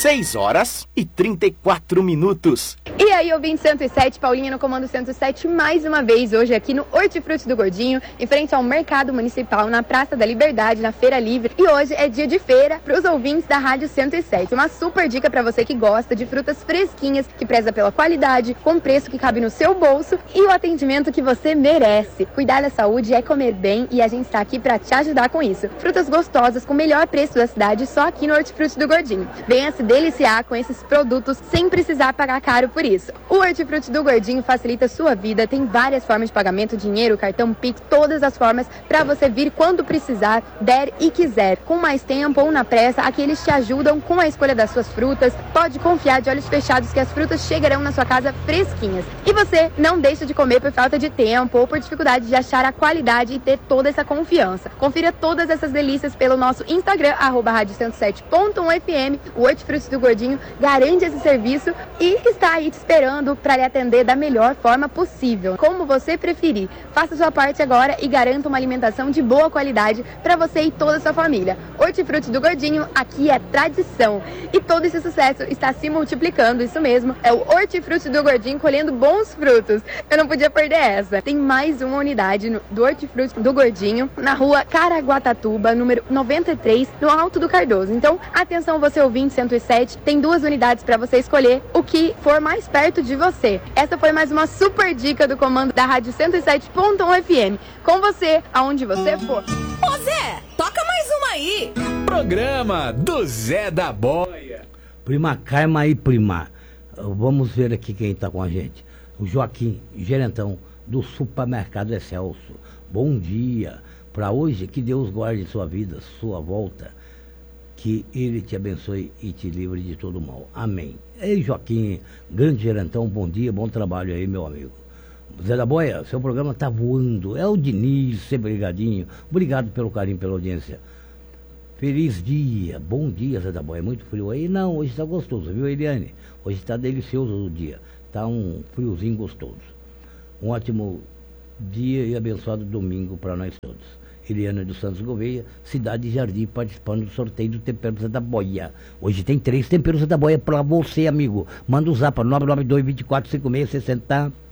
6h34. E aí, ouvinte 107, Paulinha no comando 107 mais uma vez, hoje aqui no Hortifruti do Gordinho, em frente ao Mercado Municipal, na Praça da Liberdade, na Feira Livre. E hoje é dia de feira para os ouvintes da Rádio 107. Uma super dica para você que gosta de frutas fresquinhas, que preza pela qualidade, com preço que cabe no seu bolso e o atendimento que você merece. Cuidar da saúde é comer bem e a gente está aqui para te ajudar com isso. Frutas gostosas com o melhor preço da cidade só aqui no Hortifruti do Gordinho. Venha se deliciar com esses produtos sem precisar pagar caro por isso. O Hortifruti do Gordinho facilita a sua vida, tem várias formas de pagamento, dinheiro, cartão, Pix, todas as formas para você vir quando precisar, der e quiser. Com mais tempo ou na pressa, aqui eles te ajudam com a escolha das suas frutas. Pode confiar de olhos fechados que as frutas chegarão na sua casa fresquinhas. E você não deixa de comer por falta de tempo ou por dificuldade de achar a qualidade e ter toda essa confiança. Confira todas essas delícias pelo nosso Instagram, @radio107.1fm. O Hortifruti do Gordinho garante esse serviço e está aí te esperando para lhe atender da melhor forma possível, como você preferir. Faça sua parte agora e garanta uma alimentação de boa qualidade para você e toda a sua família. Hortifruti do Gordinho, aqui é tradição. E todo esse sucesso está se multiplicando, isso mesmo. É o Hortifruti do Gordinho colhendo bons frutos. Eu não podia perder essa. Tem mais uma unidade do Hortifruti do Gordinho na rua Caraguatatuba, número 93, no Alto do Cardoso. Então, atenção você ouvinte 107, tem 2 unidades para você escolher o que for mais perto de você. Essa foi mais uma super dica do comando da Rádio 107.1 FM. Com você, aonde você for. Ô Zé, toca mais uma aí. Programa do Zé da Boia. Prima, calma aí, prima. Vamos ver aqui quem está com a gente. O Joaquim, gerentão do Supermercado Excelso. Bom dia. Para hoje, que Deus guarde sua vida, sua volta. Que Ele te abençoe e te livre de todo mal. Amém. Ei, Joaquim, grande gerentão, bom dia, bom trabalho aí, meu amigo. Zé da Boia, seu programa tá voando. É o Diniz, sempre ligadinho. Obrigado pelo carinho, pela audiência. Feliz dia, bom dia, Zé da Boia. Muito frio aí? Não, hoje tá gostoso, viu, Eliane? Hoje tá delicioso o dia. Tá um friozinho gostoso. Um ótimo dia e abençoado domingo para nós todos. Eliane dos Santos Gouveia, Cidade de Jardim, participando do sorteio do tempero Zé da Boia. Hoje tem 3 temperos Zé da Boia para você, amigo. Manda o zap para 992-245660.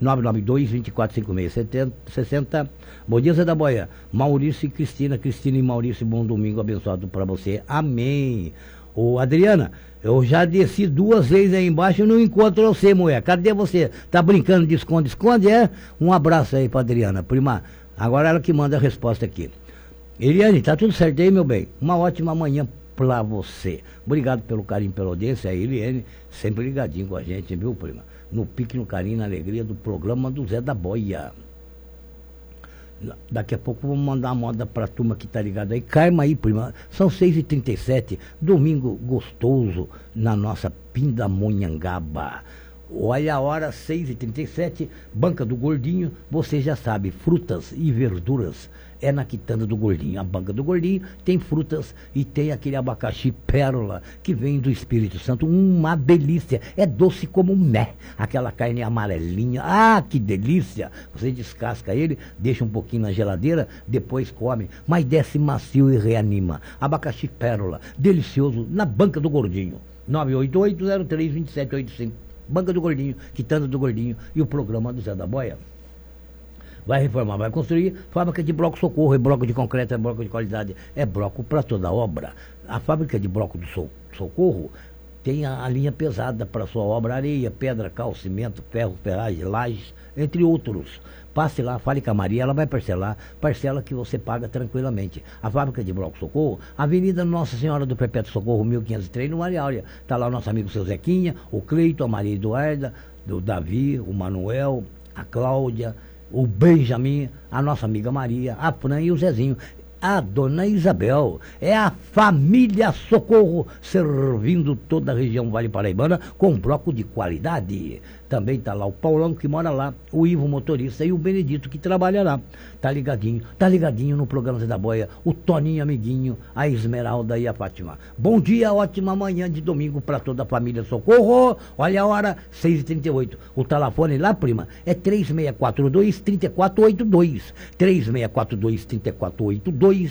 992-245660. Bom dia, Zé da Boia. Maurício e Cristina. Cristina e Maurício, bom domingo abençoado para você. Amém. Ô, Adriana, eu já desci 2 vezes aí embaixo e não encontro você, mulher. Cadê você? Tá brincando de esconde-esconde, é? Um abraço aí pra Adriana. Prima, agora ela que manda a resposta aqui. Eliane, tá tudo certo aí, meu bem? Uma ótima manhã pra você. Obrigado pelo carinho, pela audiência. A Eliane, sempre ligadinho com a gente, viu, prima? No pique, no carinho, na alegria do programa do Zé da Boia. Daqui a pouco vamos mandar uma moda pra turma que tá ligada aí. Calma aí, prima. São 6h37, domingo gostoso na nossa Pindamonhangaba. Olha a hora, 6h37, Banca do Gordinho, você já sabe, frutas e verduras é na Quitanda do Gordinho. A Banca do Gordinho tem frutas e tem aquele abacaxi pérola que vem do Espírito Santo, uma delícia, é doce como mé, aquela carne amarelinha, ah, que delícia, você descasca ele, deixa um pouquinho na geladeira, depois come, mas desce macio e reanima. Abacaxi pérola, delicioso, na Banca do Gordinho, 988-03-2785. Banca do Gordinho, Quitanda do Gordinho e o programa do Zé da Boia. Vai reformar, vai construir, fábrica de bloco socorro, é bloco de concreto, é bloco de qualidade, é bloco para toda obra. A fábrica de bloco do socorro tem a linha pesada para sua obra, areia, pedra, cal, cimento, ferro, ferragem, lajes, entre outros. Passe lá, fale com a Maria, ela vai parcelar, parcela que você paga tranquilamente. A fábrica de bloco socorro, Avenida Nossa Senhora do Perpétuo Socorro, 1503, no Maria Áurea. Está lá o nosso amigo seu Zequinha, o Cleito, a Maria Eduarda, o Davi, o Manuel, a Cláudia, o Benjamin, a nossa amiga Maria, a Fran e o Zezinho. A dona Isabel, é a família Socorro, servindo toda a região Vale Paraibana com bloco de qualidade. Também está lá o Paulão que mora lá, o Ivo motorista e o Benedito que trabalha lá. Tá ligadinho no programa Zé da Boia, o Toninho amiguinho, a Esmeralda e a Fátima. Bom dia, ótima manhã de domingo para toda a família Socorro. Olha a hora, 6h38. O telefone lá, prima, é 3642-3482. 3642-3482.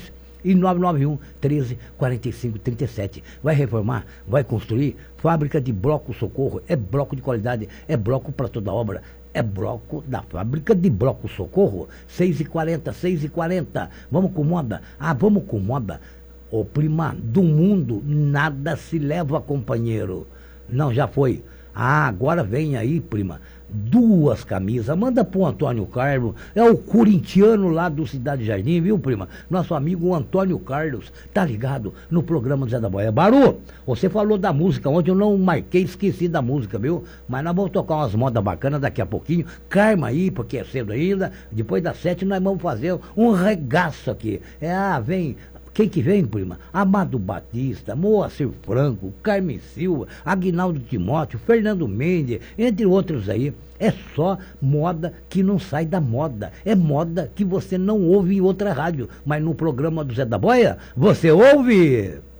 e 991 13 45 37. Vai reformar, vai construir, fábrica de bloco Socorro, é bloco de qualidade, é bloco para toda obra. É bloco da fábrica de bloco Socorro, 6h40, 6h40. Vamos com moda? Ah, vamos com moda. Ô prima, do mundo nada se leva, companheiro. Não, já foi. Ah, agora vem aí, prima. 2 camisas, manda pro Antônio Carlos, é o corintiano lá do Cidade Jardim, viu, prima? Nosso amigo Antônio Carlos, tá ligado no programa do Zé da Boia. Baru, você falou da música ontem, eu não marquei, esqueci da música, viu? Mas nós vamos tocar umas modas bacanas daqui a pouquinho, calma aí, porque é cedo ainda, depois das 7 nós vamos fazer um regaço aqui. Vem... Quem que vem, prima? Amado Batista, Moacir Franco, Carmen Silva, Aguinaldo Timóteo, Fernando Mendes, entre outros aí. É só moda que não sai da moda. É moda que você não ouve em outra rádio. Mas no programa do Zé da Boia, você ouve!